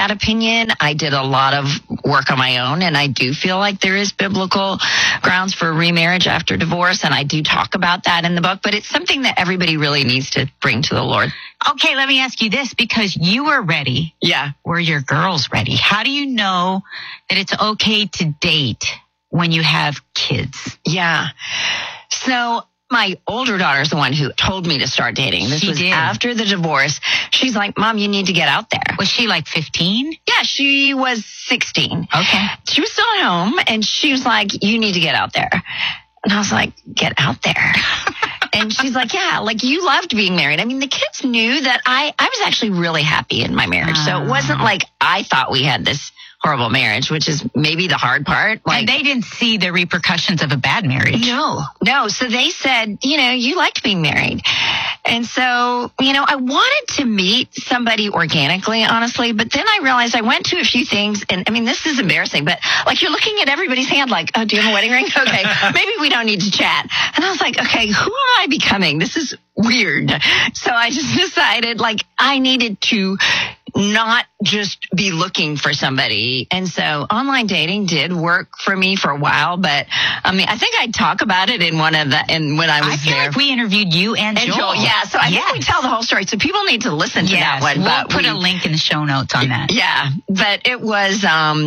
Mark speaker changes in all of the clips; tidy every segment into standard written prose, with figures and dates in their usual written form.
Speaker 1: that opinion. I did a lot of work on my own, and I do feel like there is biblical grounds for remarriage after divorce, and I do talk about that in the book, but it's something that everybody really needs to bring to the Lord.
Speaker 2: Okay, let me ask you this, because you were ready.
Speaker 1: Yeah.
Speaker 2: Were your girls ready? How do you know that it's okay to date when you have kids?
Speaker 1: Yeah. So my older daughter's the one who told me to start dating. This was after the divorce. She's like, Mom, you need to get out there.
Speaker 2: Was she like 15?
Speaker 1: Yeah, she was 16.
Speaker 2: Okay.
Speaker 1: She was still at home, and she was like, you need to get out there. And I was like, get out there. And she's like, yeah, like you loved being married. I mean, the kids knew that I was actually really happy in my marriage. So it wasn't like I thought we had this horrible marriage, which is maybe the hard part. Like,
Speaker 2: and they didn't see the repercussions of a bad marriage.
Speaker 1: No. So they said, you liked being married. And so, I wanted to meet somebody organically, honestly, but then I realized I went to a few things, and I mean, this is embarrassing, but like you're looking at everybody's hand like, oh, do you have a wedding ring? Okay, maybe we don't need to chat. And I was like, okay, who am I becoming? This is weird. So I just decided like I needed to not just be looking for somebody. And so online dating did work for me for a while, but I mean, I think I talk about it in when I was there.
Speaker 2: I feel like we interviewed you and Joel.
Speaker 1: Yeah. So I think we tell the whole story. So people need to listen to that one.
Speaker 2: We'll put a link in the show notes on that.
Speaker 1: Yeah. But it was,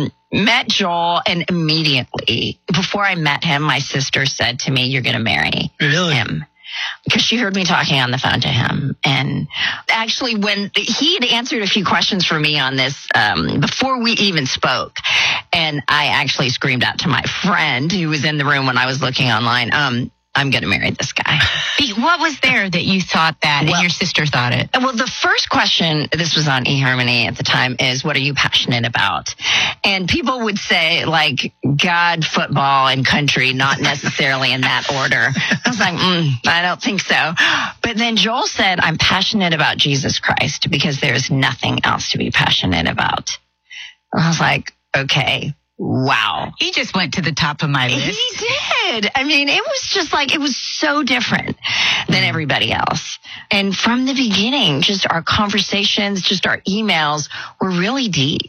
Speaker 1: met Joel, and immediately before I met him, my sister said to me, you're going to marry him. Because she heard me talking on the phone to him. And actually, when he had answered a few questions for me on this before we even spoke, and I actually screamed out to my friend who was in the room when I was looking online, I'm going to marry this guy.
Speaker 2: What was there that you thought that and your sister thought it?
Speaker 1: Well, the first question, this was on eHarmony at the time, is what are you passionate about? And people would say, like, God, football, and country, not necessarily in that order. I was like, I don't think so. But then Joel said, I'm passionate about Jesus Christ because there's nothing else to be passionate about. And I was like, okay. Wow.
Speaker 2: He just went to the top of my list.
Speaker 1: He did. I mean, it was just like, it was so different than everybody else. And from the beginning, just our conversations, just our emails were really deep.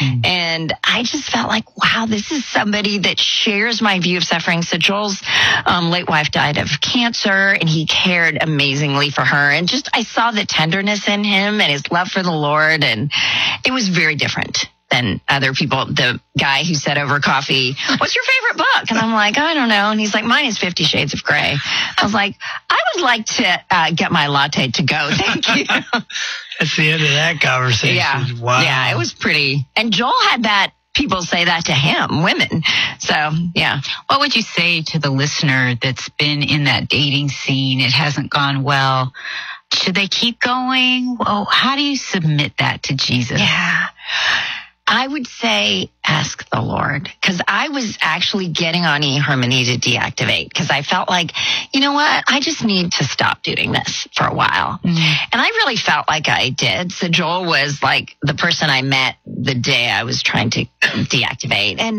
Speaker 1: And I just felt like, wow, this is somebody that shares my view of suffering. So Joel's late wife died of cancer, and he cared amazingly for her. And just, I saw the tenderness in him and his love for the Lord. And it was very different than other people. The guy who said over coffee, what's your favorite book? And I'm like, I don't know. And he's like, mine is 50 Shades of Grey. I was like, I would like to get my latte to go. Thank you.
Speaker 3: That's the end of that conversation.
Speaker 1: Yeah.
Speaker 3: Wow.
Speaker 1: Yeah, it was pretty. And Joel had that, people say that to him, women. So, yeah.
Speaker 2: What would you say to the listener that's been in that dating scene? It hasn't gone well. Should they keep going? Well, how do you submit that to Jesus?
Speaker 1: Yeah. I would say ask the Lord, because I was actually getting on eHarmony to deactivate because I felt like, you know what, I just need to stop doing this for a while. And I really felt like I did. So Joel was like the person I met the day I was trying to deactivate. And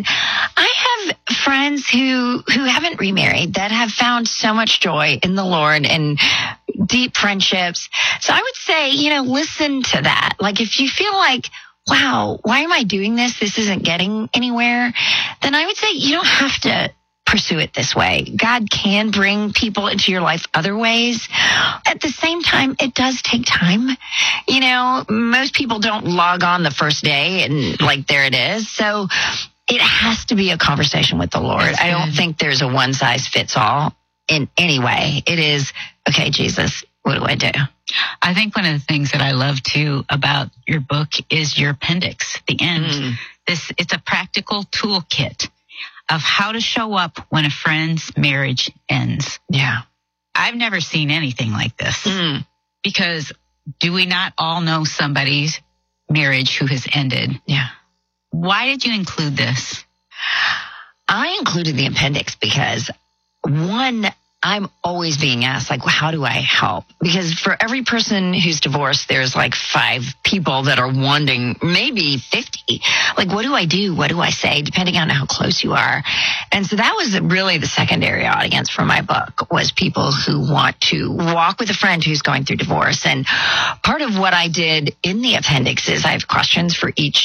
Speaker 1: I have friends who haven't remarried that have found so much joy in the Lord and deep friendships. So I would say, listen to that. Like if you feel like, wow, why am I doing this? This isn't getting anywhere. Then I would say you don't have to pursue it this way. God can bring people into your life other ways. At the same time, it does take time. Most people don't log on the first day and like, there it is. So it has to be a conversation with the Lord. I don't think there's a one size fits all in any way. It is, okay, Jesus, what do I do?
Speaker 2: I think one of the things that I love too about your book is your appendix, the end. It's a practical toolkit of how to show up when a friend's marriage ends.
Speaker 1: Yeah.
Speaker 2: I've never seen anything like this because do we not all know somebody's marriage who has ended?
Speaker 1: Yeah.
Speaker 2: Why did you include this?
Speaker 1: I included the appendix because one, I'm always being asked, like, well, how do I help? Because for every person who's divorced, there's like 5 people that are wanting, maybe 50. Like, what do I do? What do I say? Depending on how close you are. And so that was really the secondary audience for my book, was people who want to walk with a friend who's going through divorce. And part of what I did in the appendix is I have questions for each